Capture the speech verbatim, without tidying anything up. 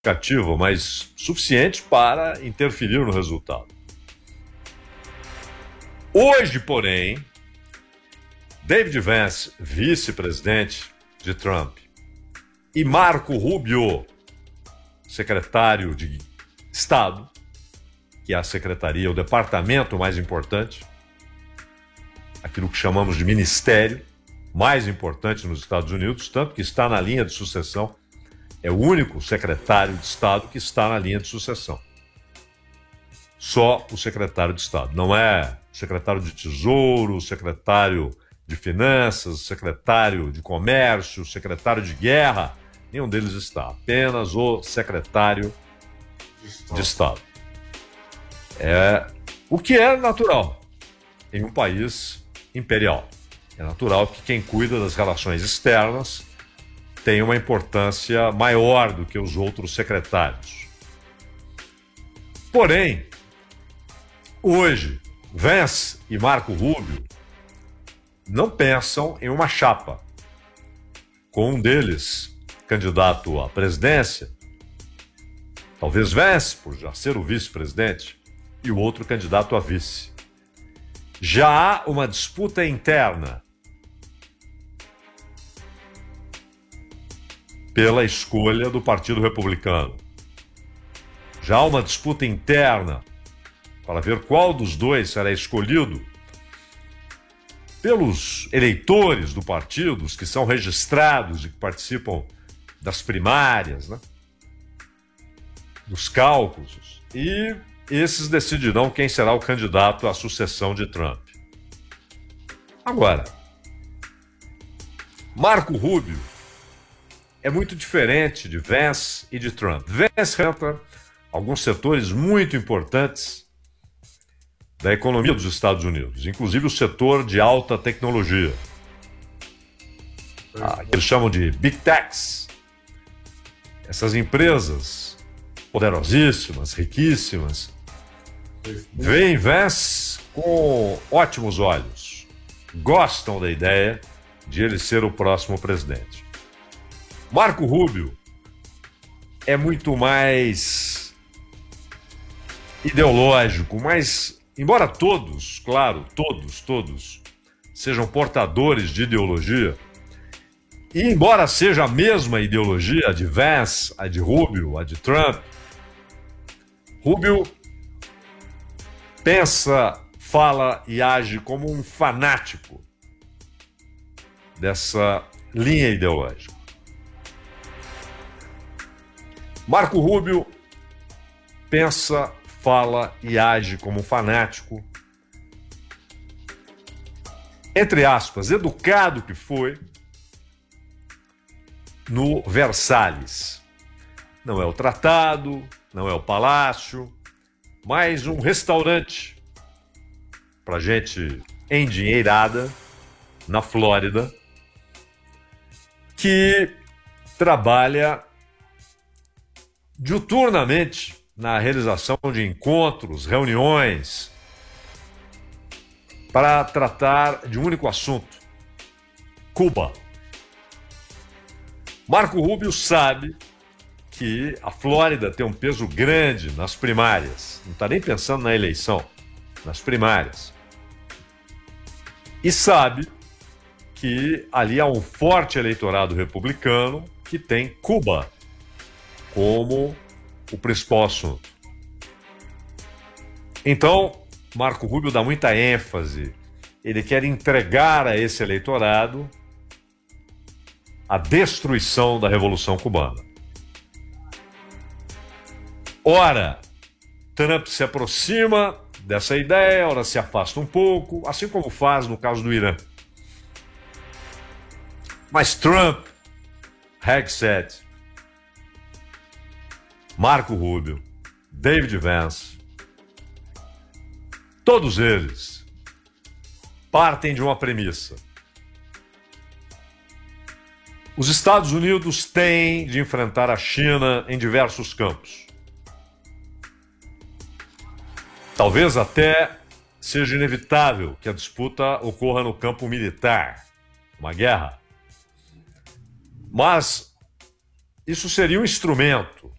significativo, mas suficiente para interferir no resultado. Hoje, porém, David Vance, vice-presidente de Trump, e Marco Rubio, secretário de Estado, que é a secretaria, o departamento mais importante, aquilo que chamamos de ministério, mais importante nos Estados Unidos, tanto que está na linha de sucessão, é o único secretário de Estado que está na linha de sucessão. Só o secretário de Estado. Não é o secretário de Tesouro, o secretário de Finanças, o secretário de Comércio, o secretário de Guerra, nenhum deles está. Apenas o secretário de Estado. É, o que é natural em um país imperial. É natural que quem cuida das relações externas tenha uma importância maior do que os outros secretários. Porém, hoje, Vance e Marco Rubio não pensam em uma chapa, com um deles candidato à presidência, talvez Vance, por já ser o vice-presidente, e o outro candidato a vice. Já há uma disputa interna pela escolha do Partido Republicano. Já há uma disputa interna para ver qual dos dois será escolhido pelos eleitores do partido, os que são registrados e que participam das primárias, né? Dos cálculos, e esses decidirão quem será o candidato à sucessão de Trump. Agora, Marco Rubio é muito diferente de Vance e de Trump. Vance representa alguns setores muito importantes da economia dos Estados Unidos, inclusive o setor de alta tecnologia, ah, que eles chamam de Big Techs. Essas empresas poderosíssimas, riquíssimas, veem Vance com ótimos olhos, gostam da ideia de ele ser o próximo presidente. Marco Rubio é muito mais ideológico, mas, embora todos, claro, todos, todos, sejam portadores de ideologia, e embora seja a mesma ideologia, a de Vance, a de Rubio, a de Trump, Rubio pensa, fala e age como um fanático dessa linha ideológica. Marco Rubio pensa, fala e age como um fanático, entre aspas, educado que foi, no Versalhes. Não é o tratado, não é o palácio, mas um restaurante para gente endinheirada na Flórida, que trabalha diuturnamente na realização de encontros, reuniões, para tratar de um único assunto: Cuba. Marco Rubio sabe que a Flórida tem um peso grande nas primárias, não está nem pensando na eleição, nas primárias. E sabe que ali há um forte eleitorado republicano que tem Cuba como o principal assunto. Então, Marco Rubio dá muita ênfase, ele quer entregar a esse eleitorado a destruição da Revolução Cubana. Ora, Trump se aproxima dessa ideia, ora se afasta um pouco, assim como faz no caso do Irã. Mas Trump, Hegseth, Marco Rubio, David Vance, todos eles partem de uma premissa: os Estados Unidos têm de enfrentar a China em diversos campos. Talvez até seja inevitável que a disputa ocorra no campo militar, uma guerra. Mas isso seria um instrumento